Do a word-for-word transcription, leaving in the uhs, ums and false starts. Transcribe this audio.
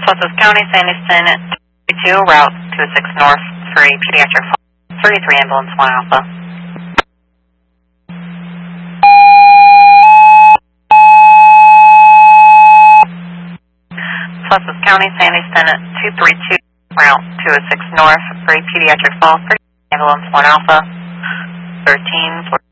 Sussex County, San Houston, two, route two oh six North, three, pediatric fall, thirty-three ambulance, one Alpha. Sussex County, San Houston, two three two, route two oh six North, three, pediatric fall, thirty ambulance, one Alpha, thirteen,